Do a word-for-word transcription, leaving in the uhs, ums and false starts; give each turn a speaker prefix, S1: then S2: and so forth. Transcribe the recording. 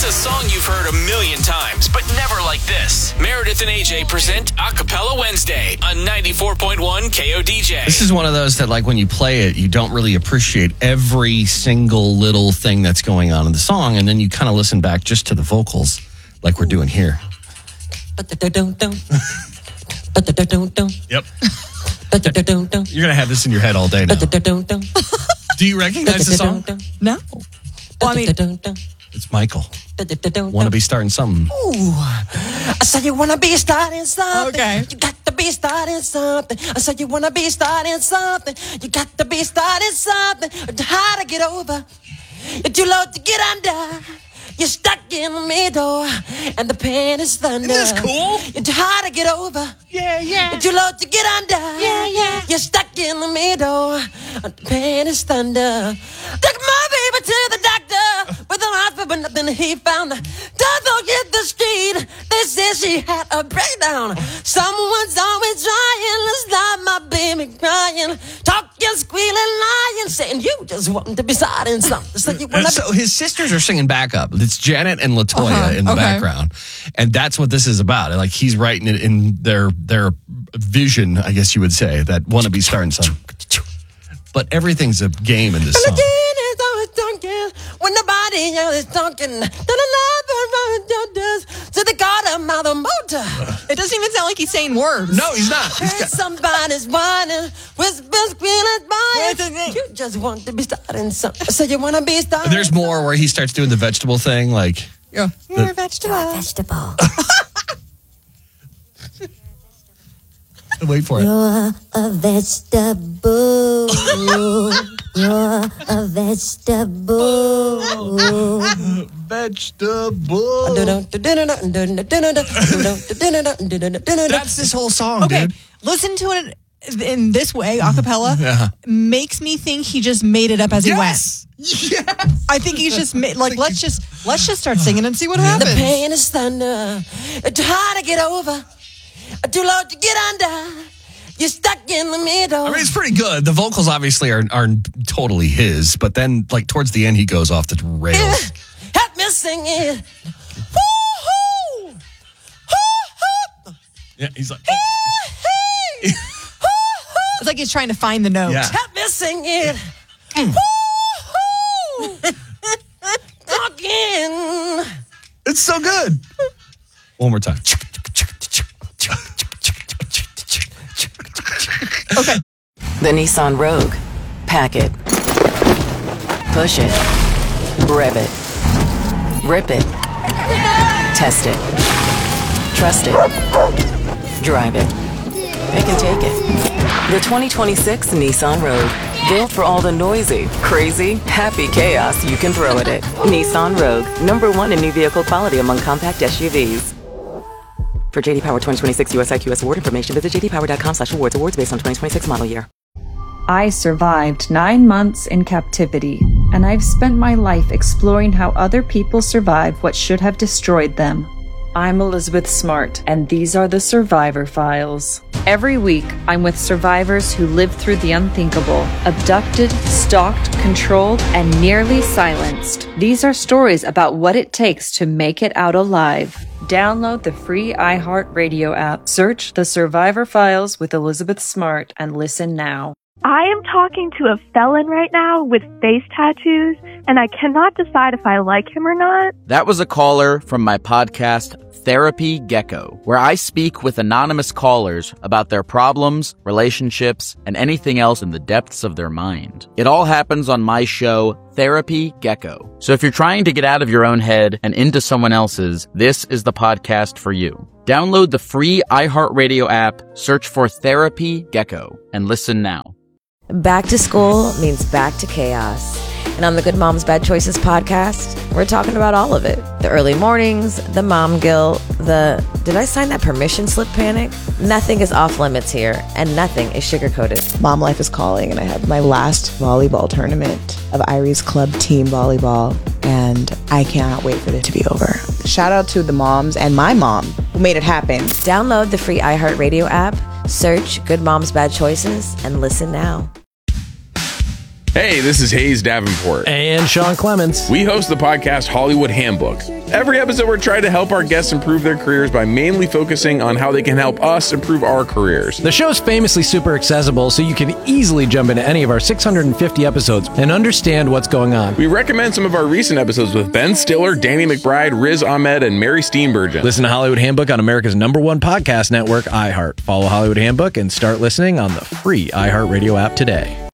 S1: a song you've heard a million times, but never like this. Meredith and A J present Acapella Wednesday on ninety-four point one K O D J.
S2: This is one of those that, like, when you play it, you don't really appreciate every single little thing that's going on in the song, and then you kind of listen back just to the vocals, like we're doing here. Yep. You're going to have this in your head all day now. Do you recognize the song?
S3: No. Well, I mean,
S2: it's Michael. Wanna be starting something.
S4: Ooh. I said you wanna be starting something.
S3: Okay.
S4: You got to be starting something. I said you wanna be starting something. You got to be starting something. It's hard to get over. You're too low to get under. You're stuck in the middle, and the pain is thunder.
S2: Isn't this cool?
S4: You're too hard to get over.
S3: Yeah, yeah.
S4: You're too low to get under.
S3: Yeah, yeah.
S4: You're stuck in the middle, and the pain is thunder. Took my baby to the doctor with an hospital, but nothing he found. Don't hit the street. They said she had a breakdown. Someone's always trying to stop my baby crying, talking, squealing, lying, saying you just want to be starting something. So you wanna
S2: So his sisters are singing backup. It's Janet and Latoya
S3: Uh-huh.
S2: in the
S3: Okay.
S2: background, and that's what this is about. Like, he's writing it in their their vision, I guess you would say, that want to be starting something. But everything's a game in this
S4: When
S2: song.
S4: the kid is always talking, when the body is talking, then another does to the God of mother motor.
S3: It doesn't even sound like he's saying words.
S2: No, he's not. He's
S4: Heard
S2: got-
S4: somebody's whining, whispers, squealing,
S3: What's his
S4: buying.
S3: name?
S4: You just want to be starting something. So you want to be starting.
S2: There's more where he starts doing the vegetable thing, like.
S3: Yeah. You're a vegetable.
S4: vegetable.
S2: Wait for it.
S5: You're a vegetable. You're a vegetable.
S2: Vegetable. That's this whole song,
S3: Okay,
S2: dude.
S3: listen to it in this way, a cappella.
S2: Yeah.
S3: Makes me think he just made it up as he
S2: Yes. Yes.
S3: I think he's just made, like, let's just let's just start singing and see what
S4: The
S3: happens.
S4: pain is thunder. It's hard to get over. Too low to get under. You're stuck in the middle.
S2: I mean, it's pretty good. The vocals obviously are are totally his, but then, like, towards the end, he goes off the rails.
S4: Help me sing it. Woo-hoo! Hoo-hoo!
S2: Yeah, he's like,
S4: Hey!
S3: It's like he's trying to find the note.
S2: Yeah.
S4: Help me sing it. Woo-hoo! Talking.
S2: it's so good. One more time.
S3: Okay.
S6: The Nissan Rogue. Pack it. Push it. Rev it. Rip it. Test it. Trust it. Drive it. Pick and take it. The twenty twenty-six Nissan Rogue. Built for all the noisy, crazy, happy chaos you can throw at it. Nissan Rogue. Number one in new vehicle quality among compact S U Vs. For J D Power twenty twenty-six U S I Q S award information, visit j d power dot com slash awards. Awards based on twenty twenty-six model year.
S7: I survived nine months in captivity, and I've spent my life exploring how other people survive what should have destroyed them. I'm Elizabeth Smart, and these are the Survivor Files. Every week, I'm with survivors who lived through the unthinkable, abducted, stalked, controlled, and nearly silenced. These are stories about what it takes to make it out alive. Download the free iHeartRadio app, search The Survivor Files with Elizabeth Smart, and listen now.
S8: I am talking to a felon right now with face tattoos, and I cannot decide if I like him or not.
S9: That was a caller from my podcast, Therapy Gecko, where I speak with anonymous callers about their problems, relationships, and anything else in the depths of their mind. It all happens on my show, Therapy Gecko. So if you're trying to get out of your own head and into someone else's, this is the podcast for you. Download the free iHeartRadio app, search for Therapy Gecko, and listen now.
S10: Back to school means back to chaos. And on the Good Moms Bad Choices podcast, we're talking about all of it. The early mornings, the mom guilt, the did I sign that permission slip panic? Nothing is off limits here, and nothing is sugar-coated.
S11: Mom life is calling, and I have my last volleyball tournament of Irie's club team volleyball, and I cannot wait for it to be over. Shout out to the moms and my mom who made it happen.
S10: Download the free iHeartRadio app, search Good Moms Bad Choices, and listen now.
S12: Hey, this is Hayes Davenport.
S13: And Sean Clements.
S12: We host the podcast Hollywood Handbook. Every episode, we're trying to help our guests improve their careers by mainly focusing on how they can help us improve our careers.
S13: The show's famously super accessible, so you can easily jump into any of our six hundred fifty episodes and understand what's going on.
S12: We recommend some of our recent episodes with Ben Stiller, Danny McBride, Riz Ahmed, and Mary Steenburgen.
S13: Listen to Hollywood Handbook on America's number one podcast network, iHeart. Follow Hollywood Handbook and start listening on the free iHeartRadio app today.